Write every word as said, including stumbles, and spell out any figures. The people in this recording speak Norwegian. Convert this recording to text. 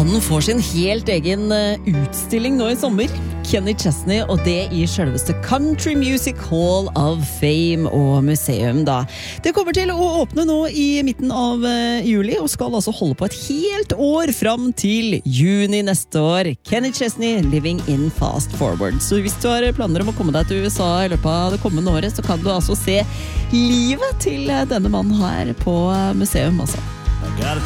Han får sin helt egen utstilling nå i sommer. Kenny Chesney, og det i selveste Country Music Hall of Fame og museum da. Det kommer til å åpne nå i midten av juli, og skal altså holde på et helt år fram til juni neste år. Kenny Chesney, Living in Fast Forward. Så hvis du har planer om å komme deg til U S A i løpet av det kommende året, så kan du altså se livet til denne mannen her på museum, altså.